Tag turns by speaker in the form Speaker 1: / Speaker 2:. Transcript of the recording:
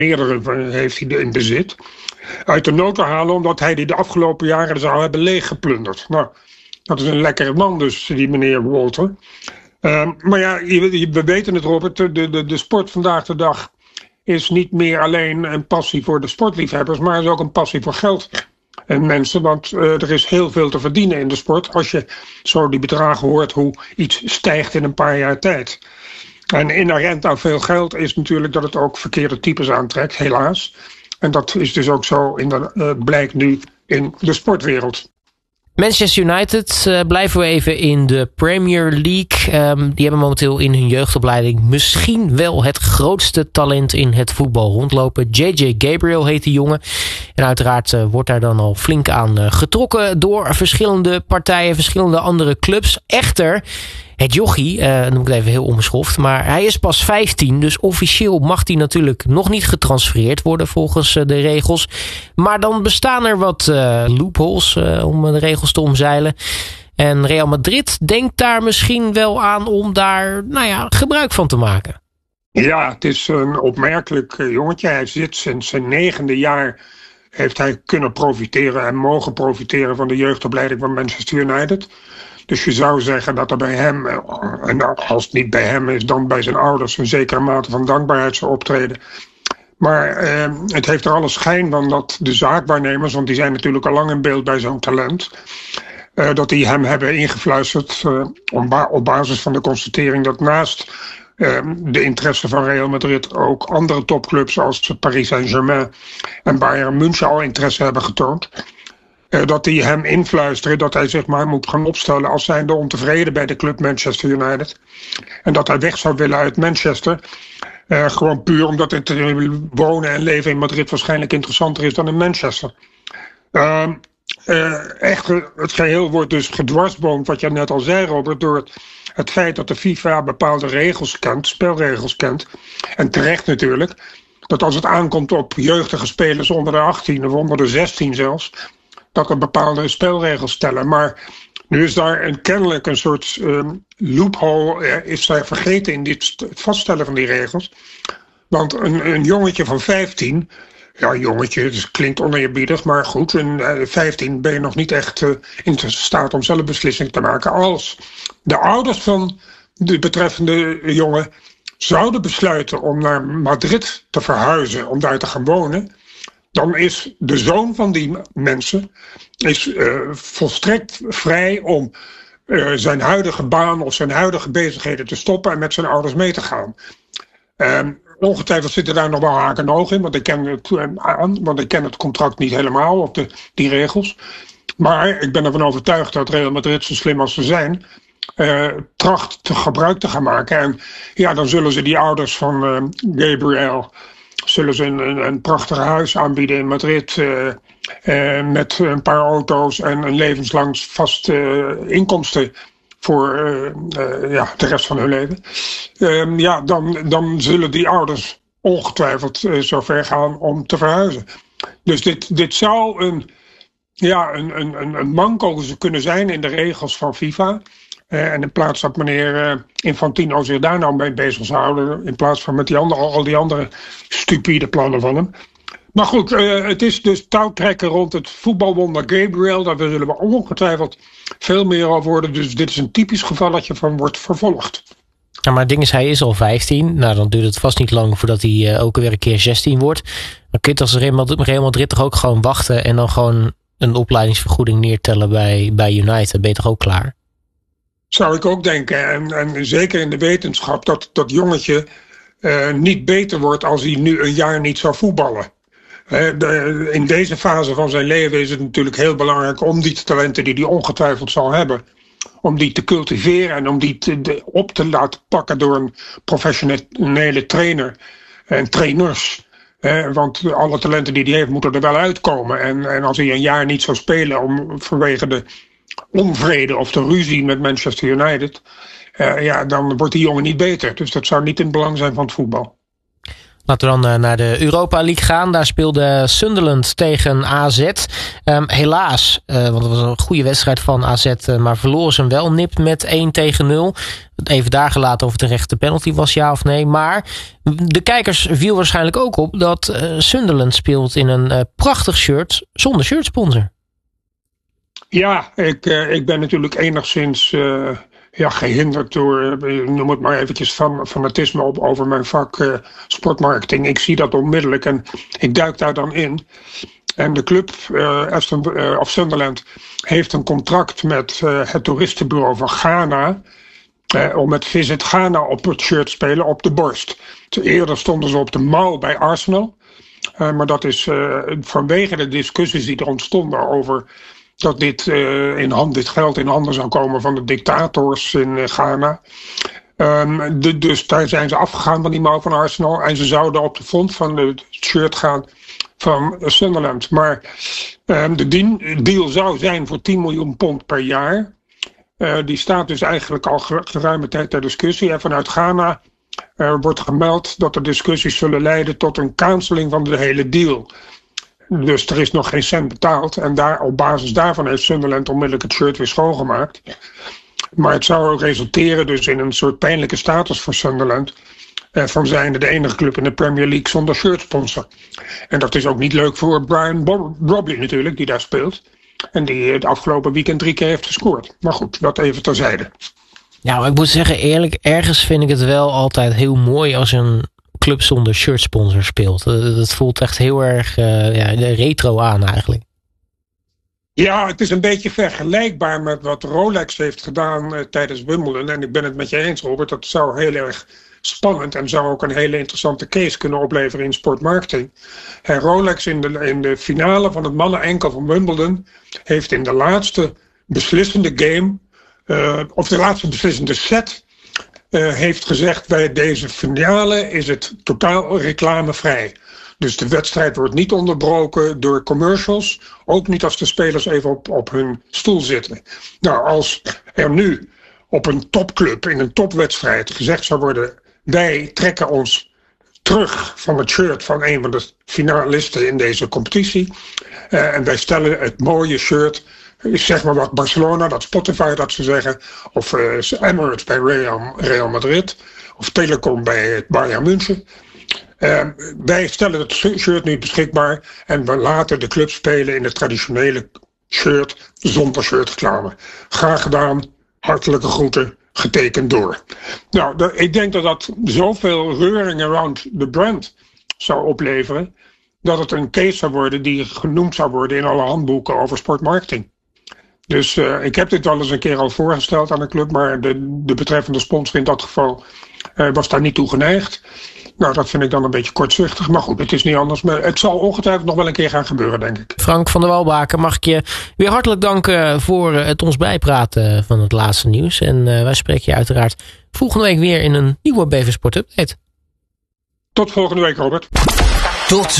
Speaker 1: meerdere heeft hij in bezit, uit de nood te halen, omdat hij die de afgelopen jaren zou hebben leeggeplunderd. Nou, dat is een lekkere man dus, die meneer Walter. Maar ja, we weten het, Robert, de sport vandaag de dag is niet meer alleen een passie voor de sportliefhebbers, maar is ook een passie voor geld en mensen. Want er is heel veel te verdienen in de sport als je zo die bedragen hoort hoe iets stijgt in een paar jaar tijd. En inherent aan veel geld is natuurlijk dat het ook verkeerde types aantrekt, helaas. En dat is dus ook zo blijkt nu in de sportwereld.
Speaker 2: Manchester United, blijven we even in de Premier League. Die hebben momenteel in hun jeugdopleiding misschien wel het grootste talent in het voetbal rondlopen. J.J. Gabriel heet die jongen. En uiteraard wordt daar dan al flink aan getrokken door verschillende partijen, verschillende andere clubs. Echter, het jochie, noem ik het even heel onbeschoft, maar hij is pas 15, dus officieel mag hij natuurlijk nog niet getransfereerd worden volgens de regels. Maar dan bestaan er wat loopholes om de regels te omzeilen. En Real Madrid denkt daar misschien wel aan om daar gebruik van te maken.
Speaker 1: Ja, het is een opmerkelijk jongetje. Hij zit sinds zijn 9e jaar, heeft hij kunnen profiteren en mogen profiteren van de jeugdopleiding van Manchester United. Dus je zou zeggen dat er bij hem, en als het niet bij hem is, dan bij zijn ouders een zekere mate van dankbaarheid zou optreden. Maar het heeft er alle schijn van dat de zaakwaarnemers, want die zijn natuurlijk al lang in beeld bij zo'n talent, dat die hem hebben ingefluisterd op basis van de constatering dat naast de interesse van Real Madrid ook andere topclubs als Paris Saint-Germain en Bayern München al interesse hebben getoond. Dat die hem influisteren dat hij zich maar moet gaan opstellen als zijnde ontevreden bij de club Manchester United. En dat hij weg zou willen uit Manchester. Gewoon puur omdat het wonen en leven in Madrid waarschijnlijk interessanter is dan in Manchester. Het geheel wordt dus gedwarsboomd, wat je net al zei, Robert, door het feit dat de FIFA bepaalde regels kent, spelregels kent. En terecht natuurlijk, dat als het aankomt op jeugdige spelers onder de 18 of onder de 16 zelfs, dat er bepaalde spelregels stellen. Maar nu is daar kennelijk een soort loophole is daar vergeten in het vaststellen van die regels. Want een jongetje van 15, ja jongetje, het klinkt oneerbiedig, maar goed, in 15 ben je nog niet echt in staat om zelf beslissingen te maken. Als de ouders van de betreffende jongen zouden besluiten om naar Madrid te verhuizen, om daar te gaan wonen, dan is de zoon van die mensen volstrekt vrij om zijn huidige baan of zijn huidige bezigheden te stoppen en met zijn ouders mee te gaan. Ongetwijfeld zitten daar nog wel haken en ogen in, want ik ken het contract niet helemaal, of die regels. Maar ik ben ervan overtuigd dat Real Madrid, zo slim als ze zijn, tracht gebruik te gaan maken. En ja, dan zullen ze die ouders van Gabriel zullen ze een prachtig huis aanbieden in Madrid met een paar auto's en een levenslang vaste inkomsten voor de rest van hun leven. Dan zullen die ouders ongetwijfeld zover gaan om te verhuizen. Dus dit zou een manco kunnen zijn in de regels van FIFA. En in plaats dat meneer Infantino zich daar nou mee bezig zou houden, in plaats van met al die andere stupide plannen van hem. Maar goed, het is dus touwtrekken rond het voetbalwonder Gabriel. Daar zullen we ongetwijfeld veel meer over worden. Dus dit is een typisch gevalletje van wordt vervolgd.
Speaker 2: Ja, maar het ding is, hij is al 15. Nou, dan duurt het vast niet lang voordat hij ook weer een keer 16 wordt. Dan kun je als Real Madrid toch ook gewoon wachten en dan gewoon een opleidingsvergoeding neertellen bij United. Ben je toch ook klaar?
Speaker 1: Zou ik ook denken. En zeker in de wetenschap dat jongetje niet beter wordt als hij nu een jaar niet zou voetballen. In deze fase van zijn leven is het natuurlijk heel belangrijk om die talenten die hij ongetwijfeld zal hebben, om die te cultiveren en om die op te laten pakken door een professionele trainer en trainers. Want alle talenten die hij heeft moeten er wel uitkomen. En als hij een jaar niet zou spelen vanwege de onvrede of de ruzie met Manchester United, dan wordt die jongen niet beter. Dus dat zou niet in het belang zijn van het voetbal.
Speaker 2: Laten we dan naar de Europa League gaan. Daar speelde Sunderland tegen AZ. Helaas, want het was een goede wedstrijd van AZ, maar verloren ze hem wel nipt met 1-0. Even daar gelaten of het een rechte penalty was, ja of nee. Maar de kijkers viel waarschijnlijk ook op dat Sunderland speelt in een prachtig shirt zonder shirtsponsor.
Speaker 1: Ja, ik ben natuurlijk enigszins gehinderd door, noem het maar eventjes, fanatisme over mijn vak sportmarketing. Ik zie dat onmiddellijk en ik duik daar dan in. En de club Sunderland heeft een contract met het toeristenbureau van Ghana om met Visit Ghana op het shirt te spelen op de borst. Eerder stonden ze op de mouw bij Arsenal. Maar dat is vanwege de discussies die er ontstonden over dat dit geld in handen zou komen van de dictators in Ghana. Dus daar zijn ze afgegaan van die mouw van Arsenal. En ze zouden op de front van het shirt gaan van Sunderland. Maar de deal zou zijn voor 10 miljoen pond per jaar. Die staat dus eigenlijk al geruime tijd ter discussie. En vanuit Ghana wordt gemeld dat de discussies zullen leiden tot een canceling van de hele deal. Dus er is nog geen cent betaald. En op basis daarvan heeft Sunderland onmiddellijk het shirt weer schoongemaakt. Maar het zou resulteren dus in een soort pijnlijke status voor Sunderland. Van zijnde de enige club in de Premier League zonder shirtsponsor. En dat is ook niet leuk voor Brian Brobby natuurlijk, die daar speelt. En die het afgelopen weekend 3 keer heeft gescoord. Maar goed, dat even terzijde.
Speaker 2: Ja, maar ik moet zeggen eerlijk, ergens vind ik het wel altijd heel mooi als een club zonder shirtsponsor speelt. Dat voelt echt heel erg retro aan eigenlijk.
Speaker 1: Ja, het is een beetje vergelijkbaar met wat Rolex heeft gedaan tijdens Wimbledon. En ik ben het met je eens, Robert. Dat zou heel erg spannend en zou ook een hele interessante case kunnen opleveren in sportmarketing. En Rolex in de finale van het mannen-enkel van Wimbledon heeft in de laatste beslissende game, of de laatste beslissende set, heeft gezegd: bij deze finale is het totaal reclamevrij. Dus de wedstrijd wordt niet onderbroken door commercials. Ook niet als de spelers even op hun stoel zitten. Nou, als er nu op een topclub in een topwedstrijd gezegd zou worden: wij trekken ons terug van het shirt van een van de finalisten in deze competitie. En wij stellen het mooie shirt, zeg maar wat Barcelona, dat Spotify dat ze zeggen. Of Emirates bij Real Madrid. Of Telecom bij het Bayern München. Wij stellen het shirt nu beschikbaar en we laten de club spelen in het traditionele shirt zonder shirtreclame. Graag gedaan, hartelijke groeten, getekend door. Nou, ik denk dat zoveel reuring around the brand zou opleveren, dat het een case zou worden die genoemd zou worden in alle handboeken over sportmarketing. Dus ik heb dit wel eens een keer al voorgesteld aan de club, maar de betreffende sponsor in dat geval was daar niet toe geneigd. Nou, dat vind ik dan een beetje kortzichtig. Maar goed, het is niet anders. Maar het zal ongetwijfeld nog wel een keer gaan gebeuren, denk ik.
Speaker 2: Frank van der Walbaken, mag ik je weer hartelijk danken voor het ons bijpraten van het laatste nieuws. En wij spreken je uiteraard volgende week weer in een nieuwe BV Sport Update.
Speaker 1: Tot volgende week, Robert.
Speaker 3: Tot